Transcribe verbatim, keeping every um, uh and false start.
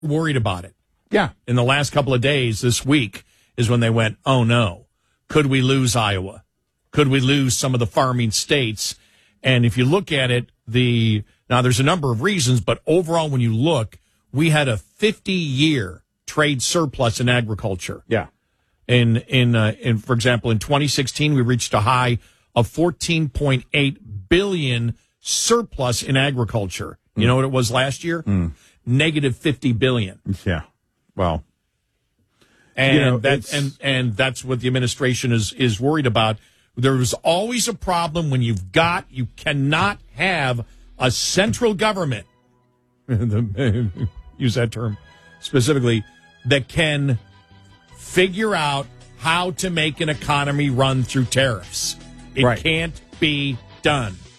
worried about it. Yeah. In the last couple of days, this week, is when they went, oh, no. Could we lose Iowa? Could we lose some of the farming states? And if you look at it, the now there's a number of reasons, but overall, when you look, we had a fifty-year trade surplus in agriculture. Yeah. In, in, uh, in, for example, in twenty sixteen, we reached a high of fourteen point eight billion surplus in agriculture. You mm. know what it was last year? Mm. Negative fifty billion. Yeah. Well, and you know, that, and and that's what the administration is is worried about. There is always a problem when you've got you cannot have a central government use that term specifically that can figure out how to make an economy run through tariffs. It right. can't be done.